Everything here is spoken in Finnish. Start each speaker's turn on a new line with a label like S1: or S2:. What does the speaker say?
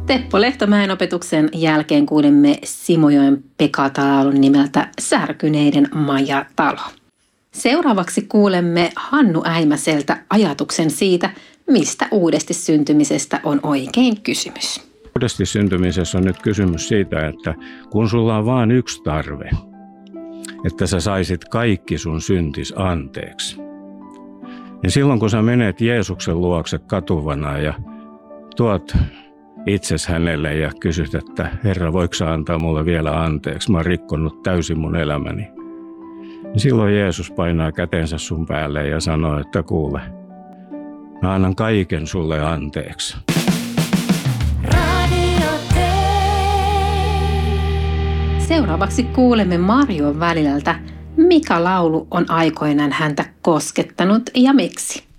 S1: Teppo Lehtomäen opetuksen jälkeen kuulimme Simojoen Pekata-laulun nimeltä Särkyneiden majatalo. Seuraavaksi kuulemme Hannu Äimäseltä ajatuksen siitä, mistä uudesti syntymisestä on oikein kysymys.
S2: Uudesti syntymisessä on nyt kysymys siitä, että kun sulla on vain yksi tarve, että sä saisit kaikki sun syntis anteeksi. Ja silloin kun sä menet Jeesuksen luokse katuvana ja tuot itses hänelle ja kysyt, että Herra, voiko sä antaa mulle vielä anteeksi? Mä oon rikkonut täysin mun elämäni. Ja silloin Jeesus painaa kätensä sun päälle ja sanoo, että kuule, mä annan kaiken sulle anteeksi.
S1: Seuraavaksi kuulemme Marjon Välilältä, mikä laulu on aikoinaan häntä koskettanut ja miksi.